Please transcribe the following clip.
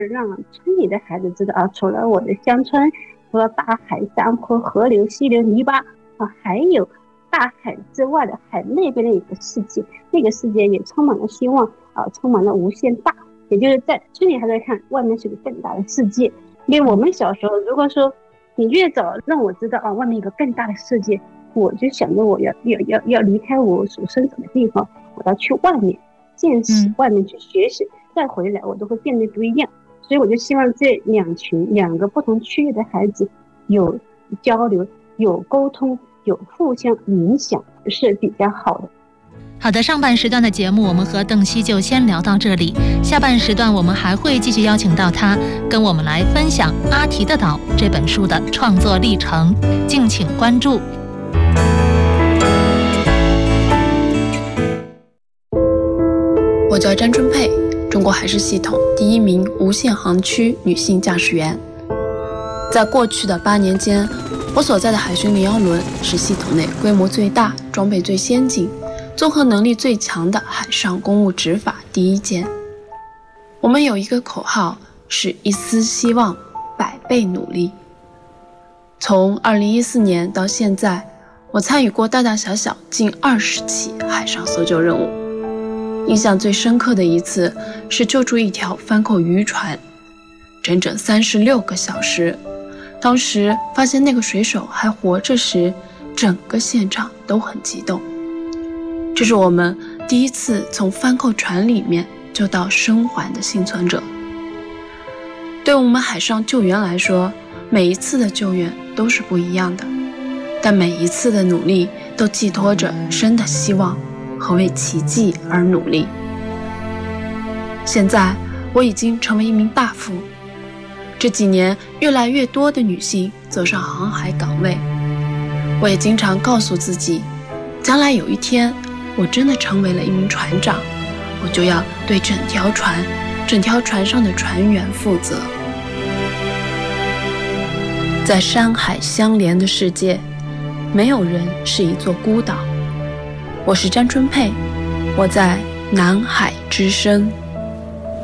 让村里的孩子知道啊，除了我的乡村，除了大海、山坡、河流、溪流、泥巴啊，还有大海之外的海那边的一个世界，那个世界也充满了希望啊，充满了无限大。也就是在村里还在看，外面是个更大的世界。因为我们小时候，如果说你越早让我知道啊，外面有个更大的世界，我就想着我要离开我所生长的地方，我要去外面见识，外面去学习，再回来我都会变得不一样。所以我就希望这两个不同区域的孩子有交流、有沟通、有互相影响，是比较好的。 好的，上半时段的节目我们和邓希就先聊到这里，下半时段我们还会继续邀请到他跟我们来分享《阿提的岛》这本书的创作历程，敬请关注。 我叫詹春佩，中国海事系统第1名无限航区女性驾驶员。在过去的8年间，我所在的海巡01轮是系统内规模最大、装备最先进、综合能力最强的海上公务执法第1间。我们有一个口号，是一丝希望，100倍努力。从2014年到现在，我参与过大大小小近20起海上搜救任务。印象最深刻的一次是救助一条翻扣渔船，整整36个小时。当时发现那个水手还活着时，整个现场都很激动。这是我们第一次从翻扣船里面救到生还的幸存者。对我们海上救援来说，每一次的救援都是不一样的，但每一次的努力都寄托着生的希望和为奇迹而努力。现在我已经成为一名大副，这几年越来越多的女性走上航海岗位，我也经常告诉自己，将来有一天我真的成为了一名船长，我就要对整条船上的船员负责。在山海相连的世界，没有人是一座孤岛。我是詹春佩，我在南海之声。